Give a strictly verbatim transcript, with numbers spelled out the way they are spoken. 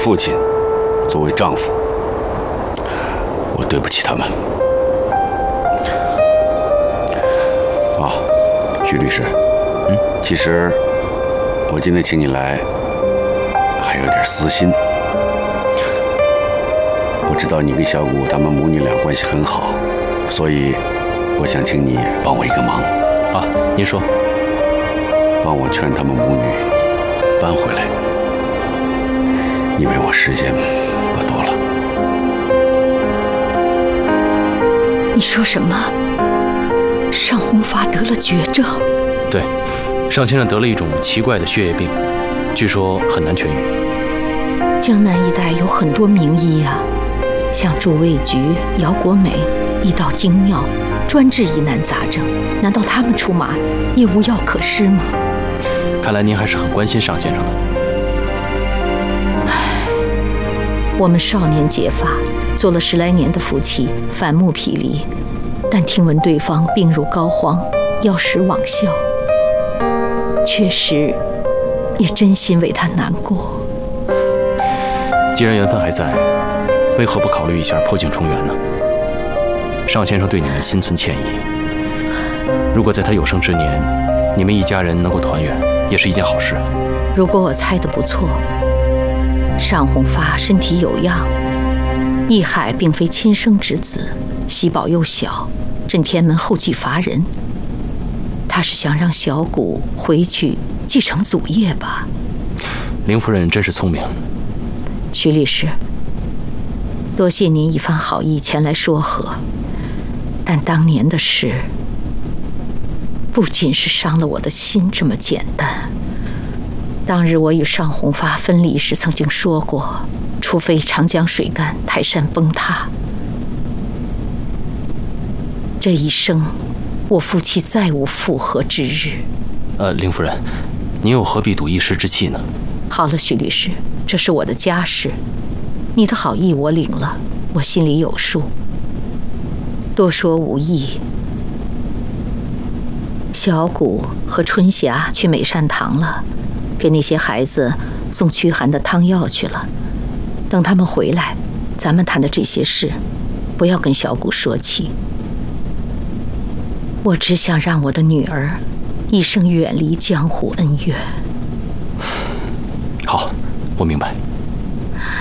父亲，作为丈夫，我对不起他们。啊，徐律师，嗯，其实我今天请你来，还有点私心。我知道你跟小谷他们母女俩关系很好，所以我想请你帮我一个忙。 啊，您说。 帮我劝他们母女搬回来，因为我时间不多了。 你说什么？尚红发得了绝症？ 对，尚先生得了一种奇怪的血液病，据说很难痊愈。 江南一带有很多名医啊，像祝卫局、姚国美、医道精妙，专治疑难杂症。难道他们出马也无药可施吗？ 看来您还是很关心尚先生的。 唉，我们少年结发，做了十来年的夫妻，反目毗离，但听闻对方病入膏肓，药石罔效，确实也真心为他难过。 既然缘分还在，为何不考虑一下破镜重圆呢？尚先生对你们心存歉意，如果在他有生之年，你们一家人能够团圆，也是一件好事。 如果我猜得不错，尚红发身体有恙，义海并非亲生之子，喜宝又小，镇天门后继乏人，他是想让小谷回去继承祖业吧？ 林夫人真是聪明。 徐律师，多谢您一番好意前来说和，但当年的事不仅是伤了我的心这么简单。当日我与尚红发分离时曾经说过，除非长江水干，泰山崩塌，这一生我夫妻再无复合之日。 呃，林夫人，您又何必赌一时之气呢？ 好了，徐律师，这是我的家事，你的好意我领了，我心里有数，多说无益。小谷和春霞去美善堂了，给那些孩子送驱寒的汤药去了。等他们回来，咱们谈的这些事，不要跟小谷说起。我只想让我的女儿一生远离江湖恩怨。 好，我明白。